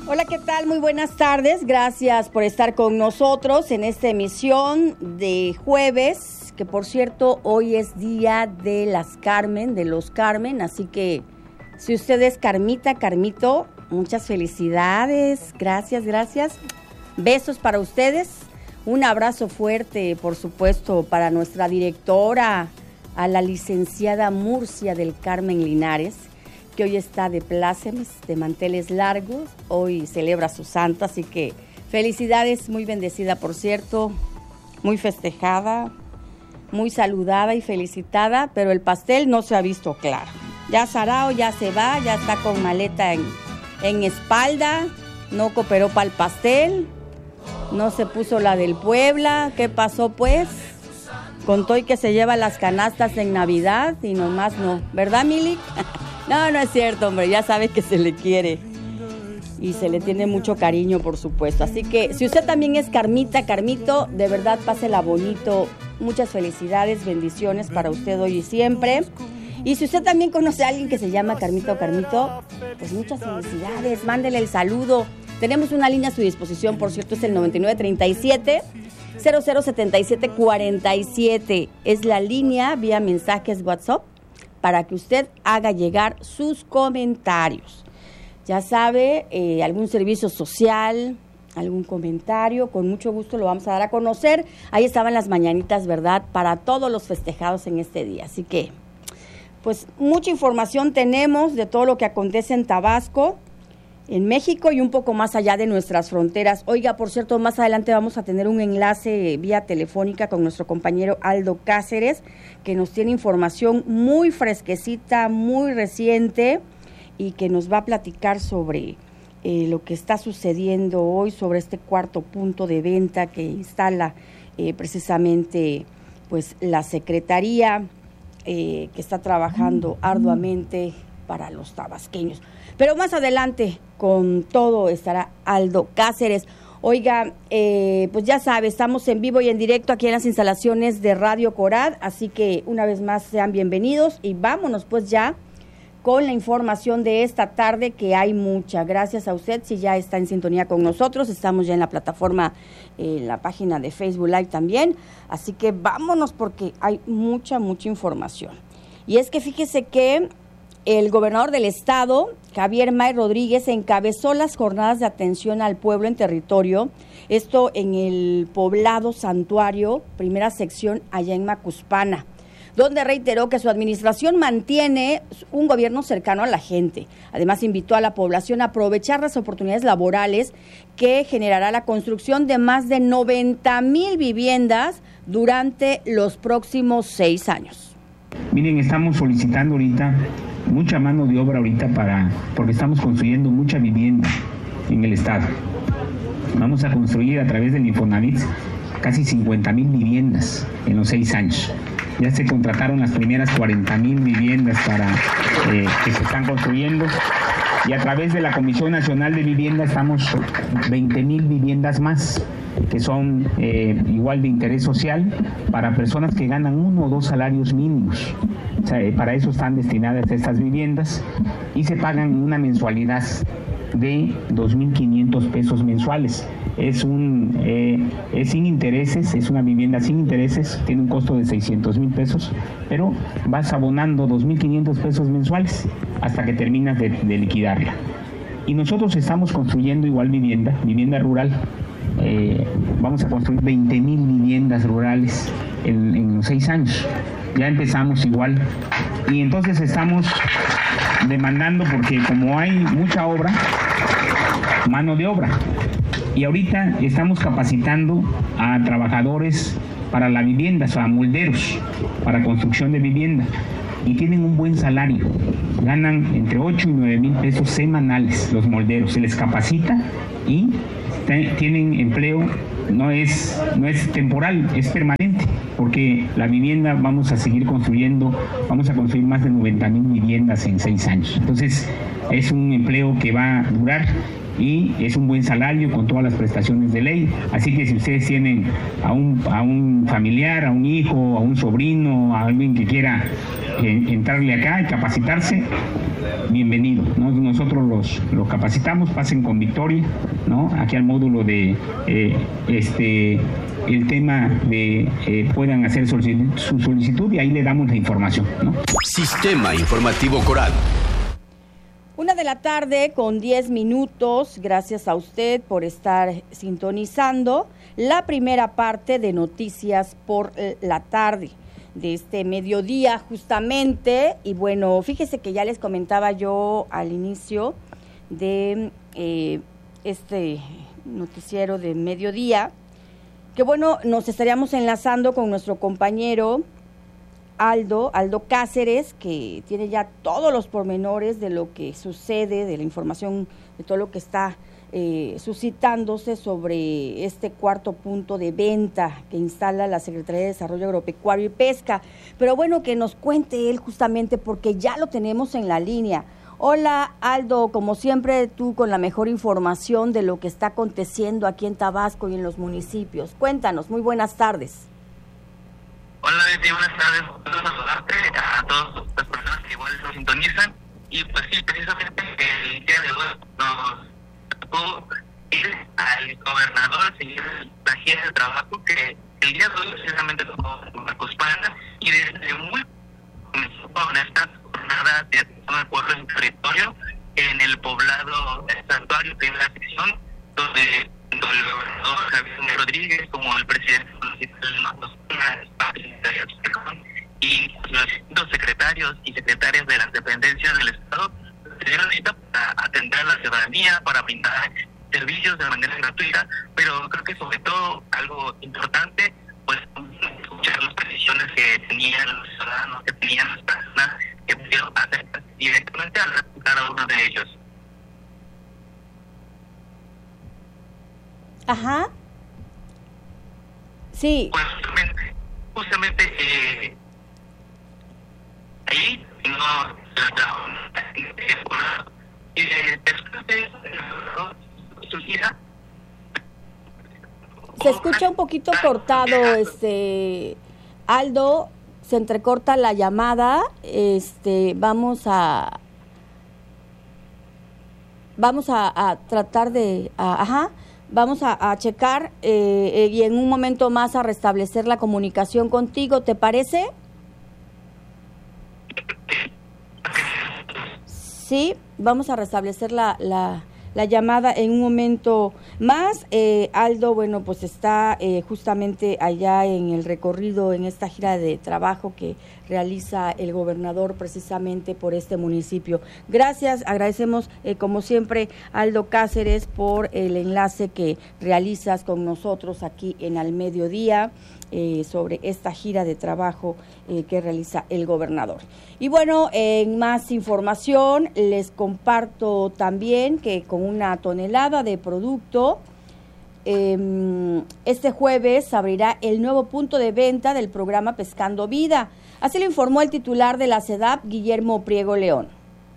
Hola, ¿qué tal? Muy buenas tardes. Gracias por estar con nosotros en esta emisión de jueves, que por cierto, hoy es día de las Carmen, de los Carmen, así que si usted es Carmita, Carmito, muchas felicidades. Gracias. Besos para ustedes. Un abrazo fuerte, por supuesto, para nuestra directora, a la licenciada Murcia del Carmen Linares, que hoy está de plácemes, de manteles largos, hoy celebra su santo, así que felicidades, muy bendecida, por cierto, muy festejada, muy saludada y felicitada, pero el pastel no se ha visto claro. Ya Sarao ya se va, ya está con maleta en espalda, no cooperó para el pastel, no se puso la del Puebla. ¿Qué pasó pues? Contó y que se lleva las canastas en Navidad y nomás no, ¿verdad, Milik? No es cierto, hombre, ya sabe que se le quiere y se le tiene mucho cariño, por supuesto. Así que si usted también es Carmita, Carmito, de verdad pásela bonito. Muchas felicidades, bendiciones para usted hoy y siempre. Y si usted también conoce a alguien que se llama Carmita o Carmito, pues muchas felicidades, mándele el saludo. Tenemos una línea a su disposición, por cierto, es el 9937-007747. Es la línea vía mensajes WhatsApp para que usted haga llegar sus comentarios. Ya sabe, algún servicio social, algún comentario, con mucho gusto lo vamos a dar a conocer. Ahí estaban las mañanitas, ¿verdad?, para todos los festejados en este día. Así que, pues, mucha información tenemos de todo lo que acontece en Tabasco, en México y un poco más allá de nuestras fronteras. Oiga, por cierto, más adelante vamos a tener un enlace vía telefónica con nuestro compañero Aldo Cáceres, que nos tiene información muy fresquecita, muy reciente, y que nos va a platicar sobre lo que está sucediendo hoy, sobre este cuarto punto de venta que instala precisamente pues la Secretaría que está trabajando arduamente para los tabasqueños. Pero más adelante con todo estará Aldo Cáceres. Oiga, pues ya sabe, estamos en vivo y en directo aquí en las instalaciones de Radio Corad, así que una vez más sean bienvenidos y vámonos pues ya con la información de esta tarde, que hay mucha. Gracias a usted si ya está en sintonía con nosotros, estamos ya en la plataforma, en la página de Facebook Live también, así que vámonos porque hay mucha información. Y es que fíjese que el gobernador del estado, Javier May Rodríguez, encabezó las jornadas de atención al pueblo en territorio, esto en el poblado Santuario, primera sección allá en Macuspana, donde reiteró que su administración mantiene un gobierno cercano a la gente. Además, invitó a la población a aprovechar las oportunidades laborales que generará la construcción de más de 90,000 viviendas durante los próximos 6 años. Miren, estamos solicitando ahorita mucha mano de obra porque estamos construyendo mucha vivienda en el estado. Vamos a construir a través del Infonavit casi 50,000 viviendas en los 6 años. Ya se contrataron las primeras 40,000 viviendas que se están construyendo, y a través de la Comisión Nacional de Vivienda estamos 20,000 viviendas más, que son igual de interés social para personas que ganan 1 o 2 salarios mínimos. O sea, para eso están destinadas estas viviendas y se pagan una mensualidad de 2,500 pesos mensuales. Es sin intereses, es una vivienda sin intereses, tiene un costo de 600,000 pesos, pero vas abonando 2,500 pesos mensuales hasta que terminas de liquidarla. Y nosotros estamos construyendo igual vivienda rural. Vamos a construir 20,000 viviendas rurales en los 6 años. Ya empezamos igual. Y entonces estamos demandando, porque como hay mucha obra, mano de obra. Y ahorita estamos capacitando a trabajadores para la vivienda, o sea, molderos, para construcción de vivienda. Y tienen un buen salario. Ganan entre 8 y 9,000 pesos semanales los molderos. Se les capacita y tienen empleo. No es temporal, es permanente, porque la vivienda vamos a seguir construyendo, vamos a construir más de 90,000 viviendas en 6 años. Entonces, es un empleo que va a durar y es un buen salario con todas las prestaciones de ley. Así que si ustedes tienen a un familiar, a un hijo, a un sobrino, a alguien que quiera entrarle acá y capacitarse, bienvenido, ¿no? Nosotros los capacitamos, pasen con victoria, ¿no? Aquí al módulo de el tema de puedan hacer su solicitud y ahí le damos la información, ¿no? Sistema Informativo Coral. 1:10 p.m. Gracias a usted por estar sintonizando la primera parte de Noticias por la Tarde de este mediodía justamente. Y bueno, fíjese que ya les comentaba yo al inicio de este noticiero de mediodía que bueno, nos estaríamos enlazando con nuestro compañero Aldo Cáceres, que tiene ya todos los pormenores de lo que sucede, de la información, de todo lo que está suscitándose sobre este cuarto punto de venta que instala la Secretaría de Desarrollo Agropecuario y Pesca. Pero bueno, que nos cuente él justamente porque ya lo tenemos en la línea. Hola Aldo, como siempre tú con la mejor información de lo que está aconteciendo aquí en Tabasco y en los municipios. Cuéntanos, muy buenas tardes. Hola Betty, buenas tardes. Quiero saludarte a todas las personas que igual nos sintonizan. Y pues sí, precisamente el día de hoy nos tocó ir al gobernador, seguir la gira de trabajo que el día de hoy precisamente tocó Marcos Pana y desde muy comenzó con estas jornadas de atención al pueblo en el territorio en el poblado Santuario, primera sección, donde tanto el gobernador Javier Rodríguez como el presidente municipal de Marcos Pana y los distintos secretarios y secretarias de las dependencias del Estado se dieron cita para atender a la ciudadanía, para brindar servicios de manera gratuita, pero creo que sobre todo algo importante, pues escuchar las peticiones que tenían los ciudadanos, que tenían las personas que pudieron hacer directamente a cada uno de ellos. Ajá. Sí. Pues justamente ahí no después de su gira. Se escucha un poquito cortado, Aldo, se entrecorta la llamada. Vamos a tratar de, vamos a checar y en un momento más a restablecer la comunicación contigo, ¿te parece? Sí, vamos a restablecer la llamada en un momento más. Aldo, bueno, pues está justamente allá en el recorrido, en esta gira de trabajo que realiza el gobernador precisamente por este municipio. Gracias, agradecemos como siempre Aldo Cáceres por el enlace que realizas con nosotros aquí en Al Mediodía sobre esta gira de trabajo que realiza el gobernador. Y bueno, en más información les comparto también que con una tonelada de producto este jueves abrirá el nuevo punto de venta del programa Pescando Vida. Así lo informó el titular de la SEDAP, Guillermo Priego León.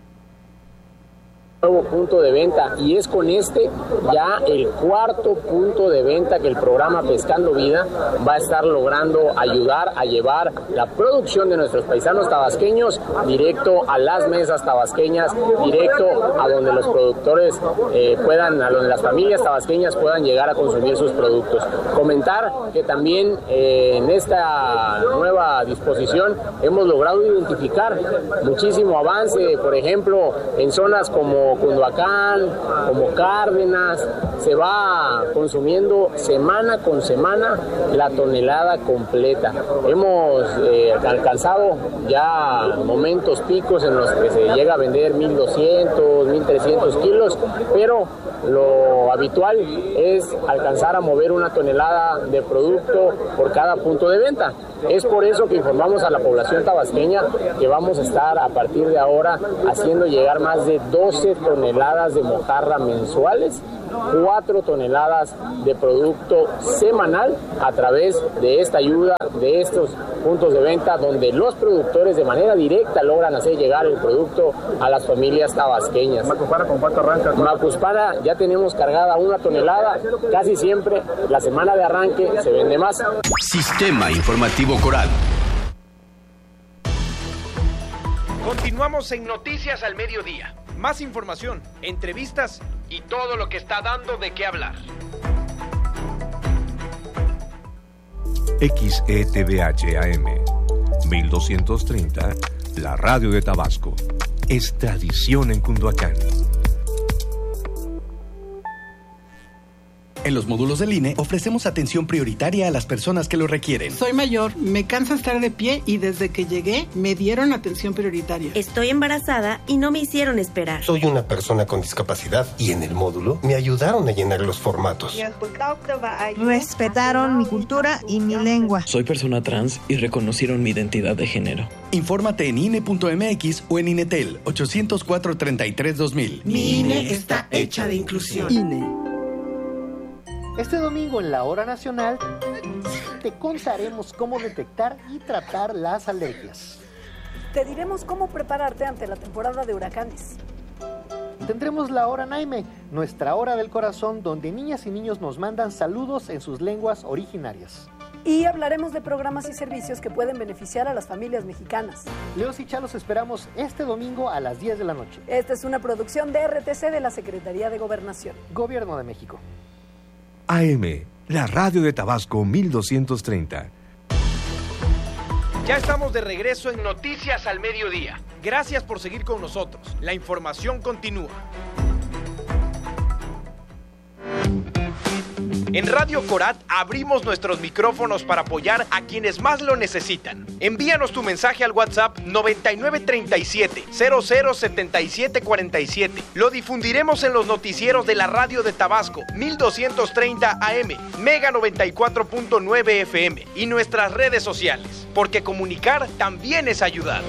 Nuevo punto de venta, y es con este ya el cuarto punto de venta que el programa Pescando Vida va a estar logrando ayudar a llevar la producción de nuestros paisanos tabasqueños directo a las mesas tabasqueñas, directo a donde los productores a donde las familias tabasqueñas puedan llegar a consumir sus productos. Comentar que también en esta nueva disposición hemos logrado identificar muchísimo avance, por ejemplo, en zonas como Cunduacán, como Cárdenas, se va consumiendo semana con semana la tonelada completa. Hemos alcanzado ya momentos picos en los que se llega a vender 1,200, 1,300 kilos, pero lo habitual es alcanzar a mover una tonelada de producto por cada punto de venta. Es por eso que informamos a la población tabasqueña que vamos a estar a partir de ahora haciendo llegar más de 12 toneladas de mojarra mensuales, 4 toneladas de producto semanal a través de esta ayuda, de estos puntos de venta donde los productores de manera directa logran hacer llegar el producto a las familias tabasqueñas. Macuspana, ¿con cuánto arranca? Macuspana ya tenemos cargada 1 tonelada, casi siempre la semana de arranque se vende más. Sistema Informativo Coral. Continuamos en Noticias al Mediodía. Más información, entrevistas y todo lo que está dando de qué hablar. XETVH AM 1230, la radio de Tabasco. Es tradición en Cunduacán. En los módulos del INE ofrecemos atención prioritaria a las personas que lo requieren. Soy mayor, me cansa estar de pie y desde que llegué me dieron atención prioritaria. Estoy embarazada y no me hicieron esperar. Soy una persona con discapacidad y en el módulo me ayudaron a llenar los formatos. Respetaron mi cultura y mi lengua. Soy persona trans y reconocieron mi identidad de género. Infórmate en INE.mx o en INETEL 804-33-2000. Mi INE está hecha de inclusión. INE. Este domingo en la Hora Nacional te contaremos cómo detectar y tratar las alergias. Te diremos cómo prepararte ante la temporada de huracanes. Tendremos la Hora Naime, nuestra hora del corazón, donde niñas y niños nos mandan saludos en sus lenguas originarias. Y hablaremos de programas y servicios que pueden beneficiar a las familias mexicanas. Leos y Chalos esperamos este domingo a las 10 de la noche. Esta es una producción de RTC de la Secretaría de Gobernación. Gobierno de México. AM, la radio de Tabasco 1230. Ya estamos de regreso en Noticias al Mediodía. Gracias por seguir con nosotros. La información continúa. En Radio Corat abrimos nuestros micrófonos para apoyar a quienes más lo necesitan. Envíanos tu mensaje al WhatsApp 9937-007747. Lo difundiremos en los noticieros de la radio de Tabasco 1230 AM, Mega 94.9 FM y nuestras redes sociales, porque comunicar también es ayudar.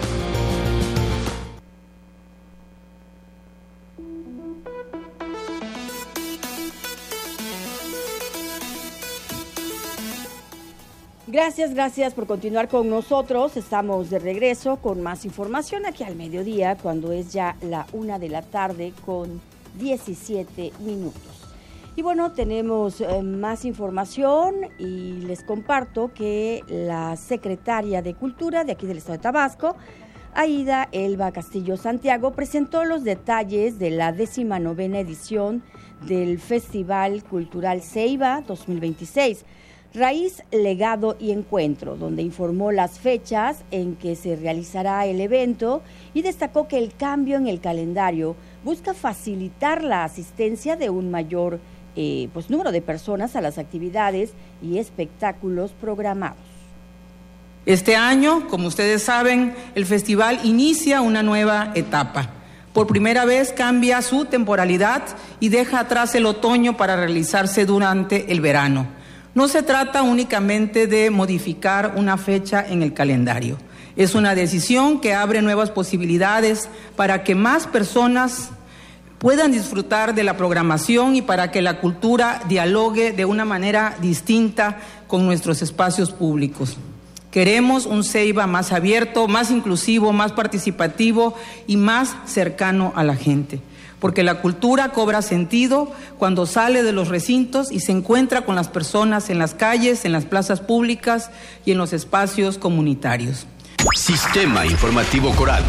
Gracias por continuar con nosotros. Estamos de regreso con más información aquí al mediodía, cuando es ya la 1 de la tarde con 17 minutos. Y bueno, tenemos más información y les comparto que la secretaria de Cultura de aquí del Estado de Tabasco, Aida Elba Castillo Santiago, presentó los detalles de la 19ª edición del Festival Cultural Ceiba 2026. Raíz, Legado y Encuentro, donde informó las fechas en que se realizará el evento y destacó que el cambio en el calendario busca facilitar la asistencia de un mayor número de personas a las actividades y espectáculos programados. Este año, como ustedes saben, el festival inicia una nueva etapa. Por primera vez cambia su temporalidad y deja atrás el otoño para realizarse durante el verano. No se trata únicamente de modificar una fecha en el calendario. Es una decisión que abre nuevas posibilidades para que más personas puedan disfrutar de la programación y para que la cultura dialogue de una manera distinta con nuestros espacios públicos. Queremos un Ceiba más abierto, más inclusivo, más participativo y más cercano a la gente. Porque la cultura cobra sentido cuando sale de los recintos y se encuentra con las personas en las calles, en las plazas públicas y en los espacios comunitarios. Sistema Informativo Coral.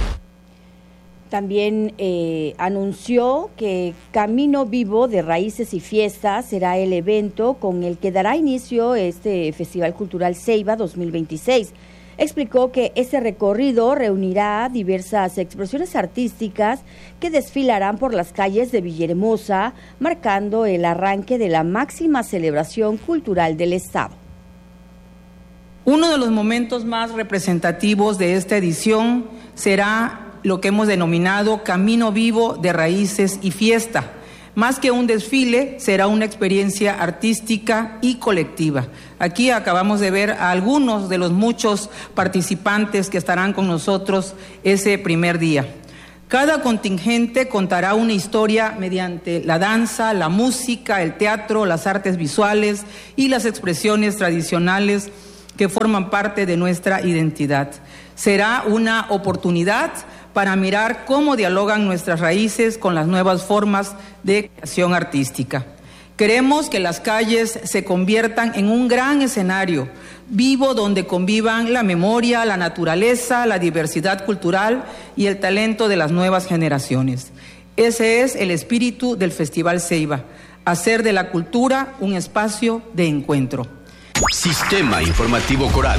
También anunció que Camino Vivo de Raíces y Fiestas será el evento con el que dará inicio este Festival Cultural Ceiba 2026. Explicó que este recorrido reunirá diversas expresiones artísticas que desfilarán por las calles de Villahermosa, marcando el arranque de la máxima celebración cultural del Estado. Uno de los momentos más representativos de esta edición será lo que hemos denominado Camino Vivo de Raíces y Fiesta. Más que un desfile, será una experiencia artística y colectiva. Aquí acabamos de ver a algunos de los muchos participantes que estarán con nosotros ese primer día. Cada contingente contará una historia mediante la danza, la música, el teatro, las artes visuales y las expresiones tradicionales que forman parte de nuestra identidad. Será una oportunidad para mirar cómo dialogan nuestras raíces con las nuevas formas de creación artística. Queremos que las calles se conviertan en un gran escenario vivo donde convivan la memoria, la naturaleza, la diversidad cultural y el talento de las nuevas generaciones. Ese es el espíritu del Festival Ceiba, hacer de la cultura un espacio de encuentro. Sistema Informativo Coral.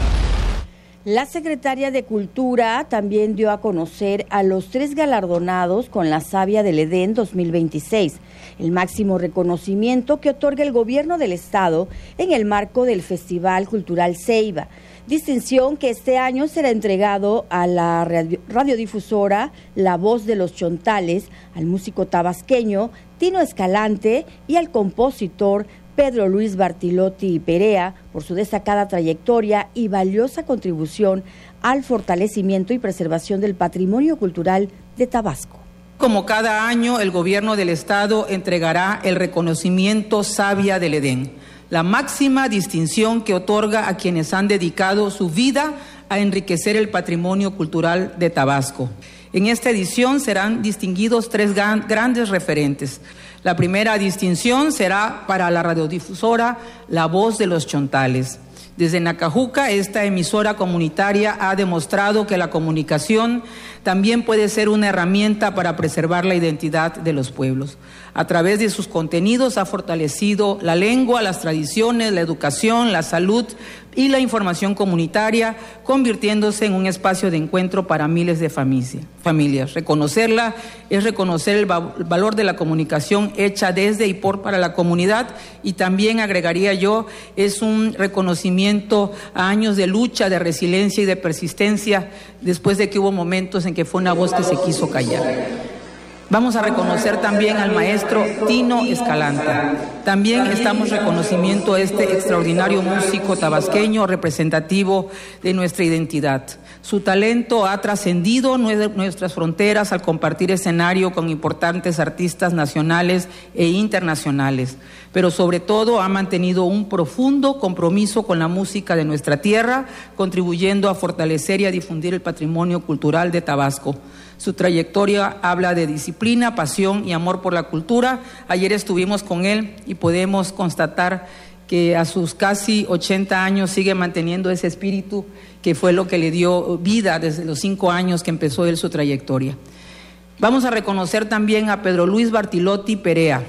La secretaria de Cultura también dio a conocer a los 3 galardonados con la Savia del Edén 2026, el máximo reconocimiento que otorga el gobierno del estado en el marco del Festival Cultural Ceiba, distinción que este año será entregado a la radiodifusora La Voz de los Chontales, al músico tabasqueño Tino Escalante y al compositor Pedro Luis Bartilotti Perea por su destacada trayectoria y valiosa contribución al fortalecimiento y preservación del patrimonio cultural de Tabasco. Como cada año, el gobierno del estado entregará el reconocimiento Savia del Edén, la máxima distinción que otorga a quienes han dedicado su vida a enriquecer el patrimonio cultural de Tabasco. En esta edición serán distinguidos 3 grandes referentes. La primera distinción será para la radiodifusora La Voz de los Chontales. Desde Nacajuca, esta emisora comunitaria ha demostrado que la comunicación también puede ser una herramienta para preservar la identidad de los pueblos. A través de sus contenidos ha fortalecido la lengua, las tradiciones, la educación, la salud y la información comunitaria, convirtiéndose en un espacio de encuentro para miles de familias. Reconocerla es reconocer el valor de la comunicación hecha desde y para la comunidad, y también agregaría yo, es un reconocimiento a años de lucha, de resiliencia y de persistencia, después de que hubo momentos en que fue una voz que se quiso callar. Vamos a reconocer también al maestro Tino Escalante. También estamos reconocimiento a este extraordinario músico tabasqueño representativo de nuestra identidad. Su talento ha trascendido nuestras fronteras al compartir escenario con importantes artistas nacionales e internacionales, pero sobre todo ha mantenido un profundo compromiso con la música de nuestra tierra, contribuyendo a fortalecer y a difundir el patrimonio cultural de Tabasco. Su trayectoria habla de disciplina, pasión y amor por la cultura. Ayer estuvimos con él y podemos constatar que a sus casi 80 años sigue manteniendo ese espíritu que fue lo que le dio vida desde los 5 años que empezó él su trayectoria. Vamos a reconocer también a Pedro Luis Bartilotti Perea.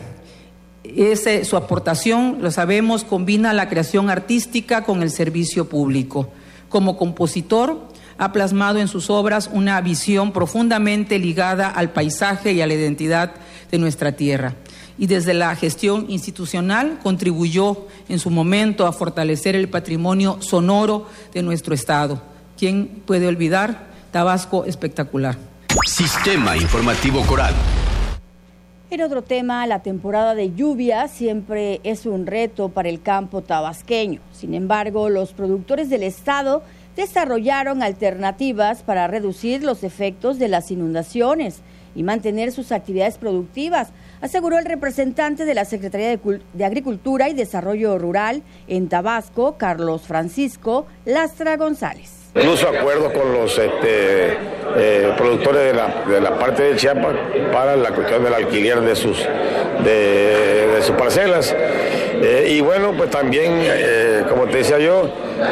Su aportación, lo sabemos, combina la creación artística con el servicio público. Como compositor, ha plasmado en sus obras una visión profundamente ligada al paisaje y a la identidad de nuestra tierra. Y desde la gestión institucional contribuyó en su momento a fortalecer el patrimonio sonoro de nuestro estado. ¿Quién puede olvidar? Tabasco espectacular. Sistema Informativo Coral. En otro tema, la temporada de lluvia siempre es un reto para el campo tabasqueño. Sin embargo, los productores del estado desarrollaron alternativas para reducir los efectos de las inundaciones y mantener sus actividades productivas, aseguró el representante de la Secretaría de Agricultura y Desarrollo Rural en Tabasco, Carlos Francisco Lastra González. Incluso acuerdo con los productores de la parte de Chiapas para la cuestión del alquiler de sus parcelas. Y bueno, pues también, como te decía yo,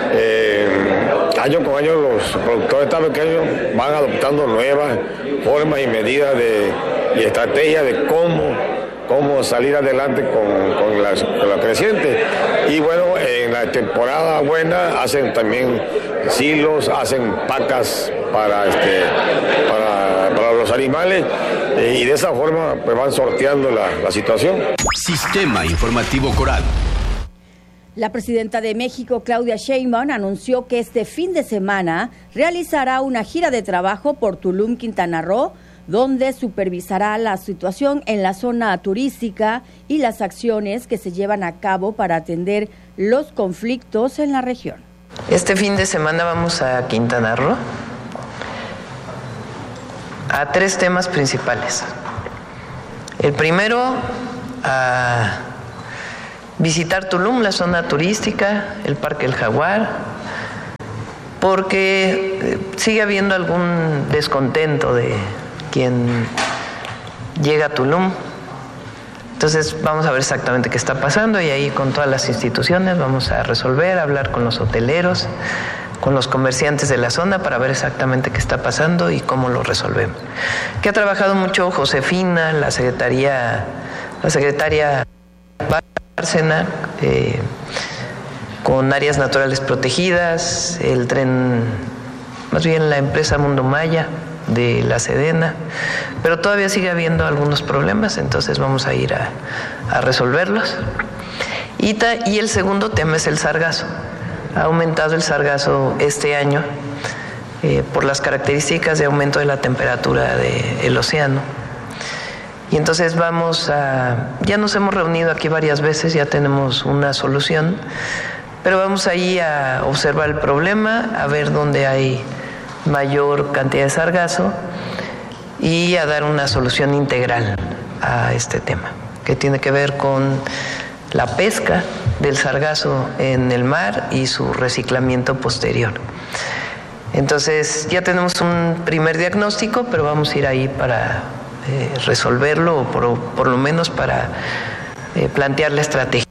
año con año los productores tabasqueños van adoptando nuevas formas y medidas y estrategias de cómo salir adelante con la creciente. Y bueno, en la temporada buena hacen también silos, hacen pacas para los animales, y de esa forma pues van sorteando la situación. Sistema Informativo Coral. La presidenta de México, Claudia Sheinbaum, anunció que este fin de semana realizará una gira de trabajo por Tulum, Quintana Roo, donde supervisará la situación en la zona turística y las acciones que se llevan a cabo para atender los conflictos en la región. Este fin de semana vamos a Quintana Roo a 3 temas principales. El primero, a visitar Tulum, la zona turística, el Parque El Jaguar, porque sigue habiendo algún descontento de quien llega a Tulum Entonces vamos a ver exactamente qué está pasando y ahí con todas las instituciones vamos a resolver, hablar con los hoteleros, con los comerciantes de la zona para ver exactamente qué está pasando y cómo lo resolvemos. Que ha trabajado mucho Josefina, la secretaria Bárcena, con áreas naturales protegidas, el tren, más bien la empresa Mundo Maya de la Sedena, pero todavía sigue habiendo algunos problemas, entonces vamos a ir a resolverlos. Y el segundo tema es el sargazo. Ha aumentado el sargazo este año por las características de aumento de la temperatura del océano. Y entonces ya nos hemos reunido aquí varias veces, ya tenemos una solución, pero vamos ahí a observar el problema, a ver dónde hay mayor cantidad de sargazo y a dar una solución integral a este tema, que tiene que ver con la pesca del sargazo en el mar y su reciclamiento posterior. Entonces ya tenemos un primer diagnóstico, pero vamos a ir ahí para resolverlo o por lo menos para plantear la estrategia.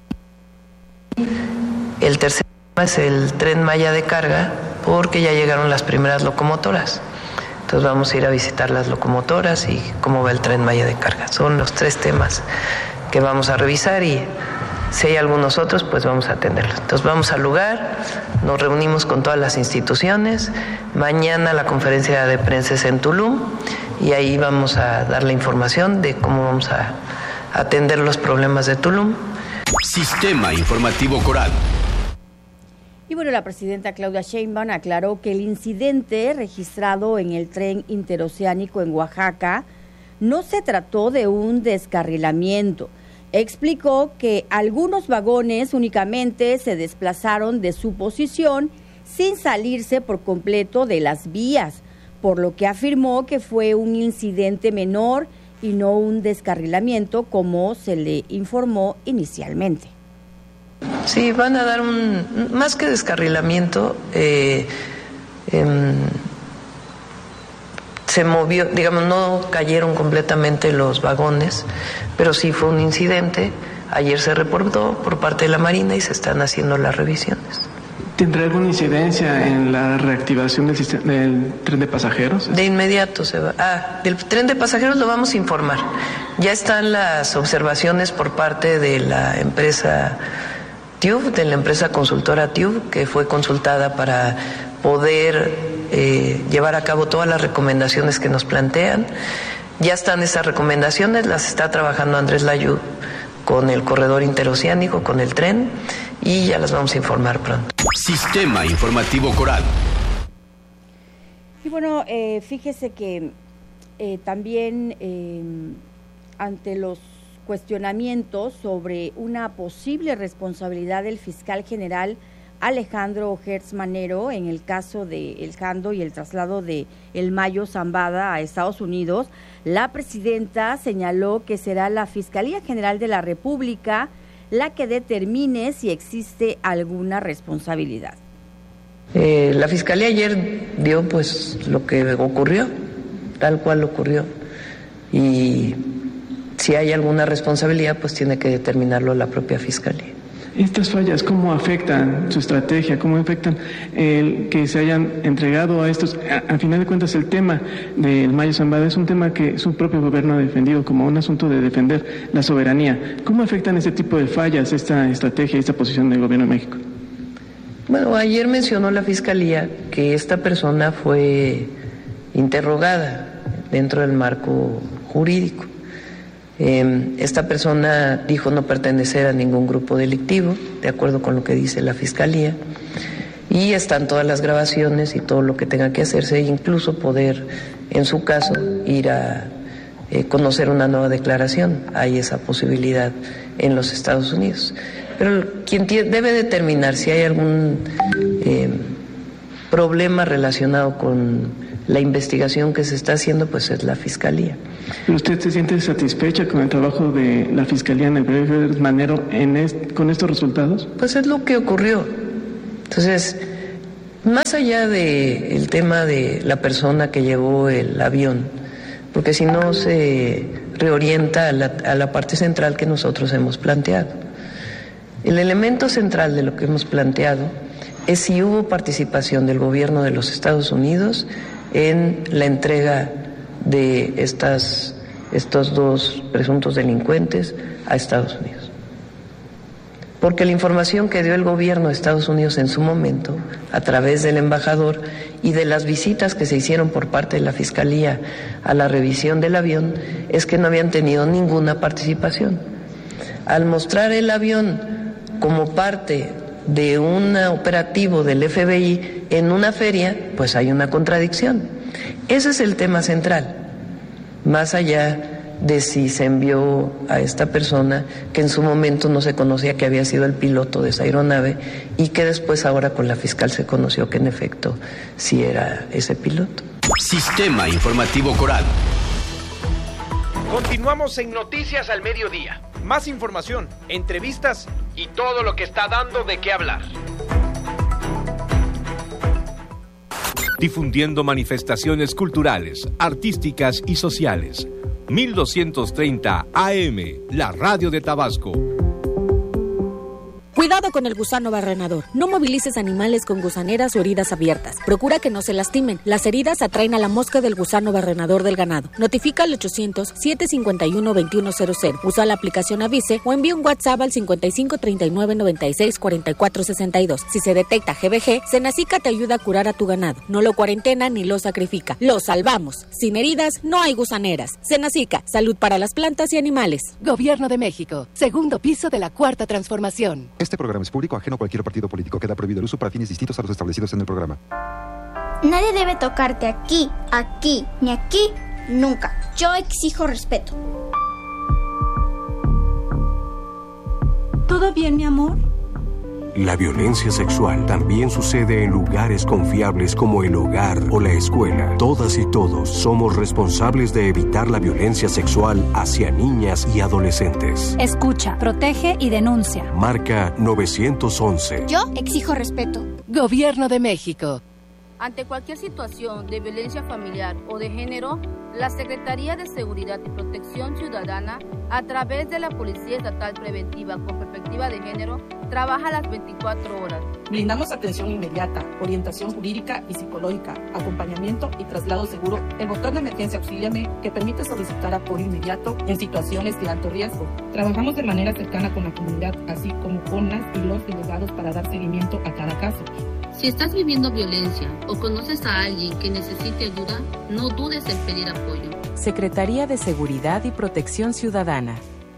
El tercer tema es el Tren Maya de carga, porque ya llegaron las primeras locomotoras. Entonces vamos a ir a visitar las locomotoras y cómo va el Tren Maya de carga. Son los 3 temas que vamos a revisar y si hay algunos otros, pues vamos a atenderlos. Entonces vamos al lugar, nos reunimos con todas las instituciones. Mañana la conferencia de prensa es en Tulum y ahí vamos a dar la información de cómo vamos a atender los problemas de Tulum. Sistema Informativo Coral. Y bueno, la presidenta Claudia Sheinbaum aclaró que el incidente registrado en el tren interoceánico en Oaxaca no se trató de un descarrilamiento. Explicó que algunos vagones únicamente se desplazaron de su posición sin salirse por completo de las vías, por lo que afirmó que fue un incidente menor y no un descarrilamiento como se le informó inicialmente. Sí, van a dar más que descarrilamiento, se movió, digamos, no cayeron completamente los vagones, pero sí fue un incidente. Ayer se reportó por parte de la Marina y se están haciendo las revisiones. ¿Tendrá alguna incidencia en la reactivación del tren de pasajeros? De inmediato se va. Del tren de pasajeros lo vamos a informar. Ya están las observaciones por parte de la empresa TÜV, de la empresa consultora TÜV, que fue consultada para poder llevar a cabo todas las recomendaciones que nos plantean. Ya están esas recomendaciones, las está trabajando Andrés Layud con el corredor interoceánico, con el tren, y ya las vamos a informar pronto. Sistema Informativo Coral. Y bueno, fíjese que también ante los cuestionamientos sobre una posible responsabilidad del fiscal general Alejandro Gertz Manero en el caso de El Jando y el traslado de El Mayo Zambada a Estados Unidos, la presidenta señaló que será la Fiscalía General de la República la que determine si existe alguna responsabilidad. La Fiscalía ayer dio pues lo que ocurrió, tal cual ocurrió, y si hay alguna responsabilidad pues tiene que determinarlo la propia Fiscalía. ¿Estas fallas cómo afectan su estrategia? ¿Cómo afectan el que se hayan entregado a estos? A final de cuentas, el tema del Mayo Zambada es un tema que su propio gobierno ha defendido como un asunto de defender la soberanía. ¿Cómo afectan este tipo de fallas, esta estrategia, esta posición del gobierno de México? Bueno, ayer mencionó la Fiscalía que esta persona fue interrogada dentro del marco jurídico. Esta persona dijo no pertenecer a ningún grupo delictivo, de acuerdo con lo que dice la Fiscalía, y están todas las grabaciones y todo lo que tenga que hacerse, incluso poder, en su caso, ir a conocer una nueva declaración. Hay esa posibilidad en los Estados Unidos. Pero quien debe determinar si hay algún problema relacionado con la investigación que se está haciendo, pues es la Fiscalía. ¿Pero usted se siente satisfecha con el trabajo de la Fiscalía en el periodo de Manero con estos resultados? Pues es lo que ocurrió. Entonces, más allá del tema de la persona que llevó el avión, porque si no se reorienta a la parte central que nosotros hemos planteado. El elemento central de lo que hemos planteado es si hubo participación del gobierno de los Estados Unidos en la entrega de estos dos presuntos delincuentes a Estados Unidos. Porque la información que dio el gobierno de Estados Unidos en su momento, a través del embajador y de las visitas que se hicieron por parte de la Fiscalía a la revisión del avión, es que no habían tenido ninguna participación. Al mostrar el avión como parte de un operativo del FBI en una feria, pues hay una contradicción. Ese es el tema central, más allá de si se envió a esta persona que en su momento no se conocía que había sido el piloto de esa aeronave y que después ahora con la fiscal se conoció que en efecto sí era ese piloto. Sistema Informativo Coral. Continuamos en Noticias al Mediodía. Más información, entrevistas y todo lo que está dando de qué hablar. Difundiendo manifestaciones culturales, artísticas y sociales. 1230 AM, la radio de Tabasco. Cuidado con el gusano barrenador. No movilices animales con gusaneras o heridas abiertas. Procura que no se lastimen. Las heridas atraen a la mosca del gusano barrenador del ganado. Notifica al 800-751-2100. Usa la aplicación Avise o envía un WhatsApp al 5539964462. Si se detecta GBG, Senacica te ayuda a curar a tu ganado. No lo cuarentena ni lo sacrifica. Lo salvamos. Sin heridas no hay gusaneras. Senacica, salud para las plantas y animales. Gobierno de México. Segundo piso de la Cuarta Transformación. Este programa es público, ajeno a cualquier partido político. Queda prohibido el uso para fines distintos a los establecidos en el programa. Nadie debe tocarte aquí, ni aquí, nunca. Yo exijo respeto. ¿Todo bien, mi amor? La violencia sexual también sucede en lugares confiables como el hogar o la escuela. Todas y todos somos responsables de evitar la violencia sexual hacia niñas y adolescentes. Escucha, protege y denuncia. Marca 911. Yo exijo respeto. Gobierno de México. Ante cualquier situación de violencia familiar o de género, la Secretaría de Seguridad y Protección Ciudadana, a través de la Policía Estatal Preventiva con Perspectiva de Género, trabaja las 24 horas. Brindamos atención inmediata, orientación jurídica y psicológica, acompañamiento y traslado seguro. El botón de emergencia Auxíliame, que permite solicitar apoyo inmediato en situaciones de alto riesgo. Trabajamos de manera cercana con la comunidad, así como con las y los delegados para dar seguimiento a cada caso. Si estás viviendo violencia o conoces a alguien que necesite ayuda, no dudes en pedir apoyo. Secretaría de Seguridad y Protección Ciudadana.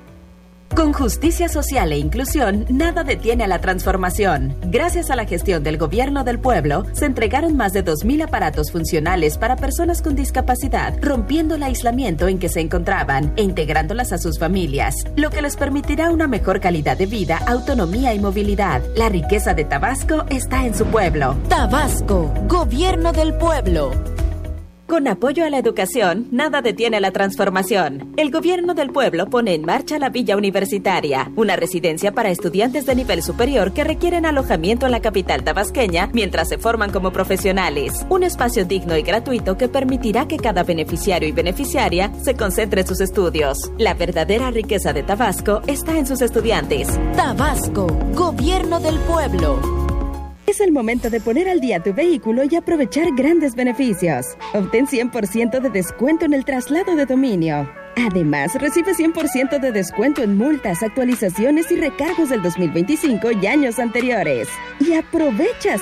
Con justicia social e inclusión, nada detiene a la transformación. Gracias a la gestión del Gobierno del Pueblo, se entregaron más de 2,000 aparatos funcionales para personas con discapacidad, rompiendo el aislamiento en que se encontraban e integrándolas a sus familias, lo que les permitirá una mejor calidad de vida, autonomía y movilidad. La riqueza de Tabasco está en su pueblo. Tabasco, Gobierno del Pueblo. Con apoyo a la educación, nada detiene la transformación. El Gobierno del Pueblo pone en marcha la Villa Universitaria, una residencia para estudiantes de nivel superior que requieren alojamiento en la capital tabasqueña mientras se forman como profesionales. Un espacio digno y gratuito que permitirá que cada beneficiario y beneficiaria se concentre en sus estudios. La verdadera riqueza de Tabasco está en sus estudiantes. Tabasco, Gobierno del Pueblo. Es el momento de poner al día tu vehículo y aprovechar grandes beneficios. Obtén 100% de descuento en el traslado de dominio. Además, recibe 100% de descuento en multas, actualizaciones y recargos del 2025 y años anteriores. Y aprovecha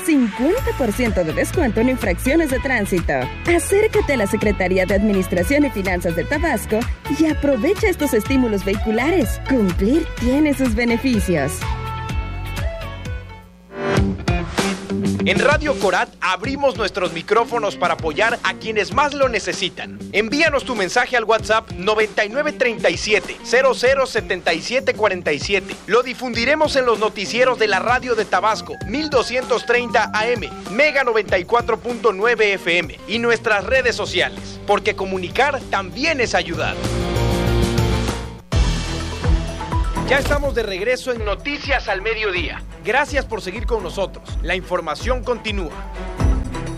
50% de descuento en infracciones de tránsito. Acércate a la Secretaría de Administración y Finanzas de Tabasco y aprovecha estos estímulos vehiculares. Cumplir tiene sus beneficios. En Radio Corat abrimos nuestros micrófonos para apoyar a quienes más lo necesitan. Envíanos tu mensaje al WhatsApp 9937-007747. Lo difundiremos en los noticieros de la radio de Tabasco, 1230 AM, Mega 94.9 FM y nuestras redes sociales, porque comunicar también es ayudar. Ya estamos de regreso en Noticias al Mediodía. Gracias por seguir con nosotros. La información continúa.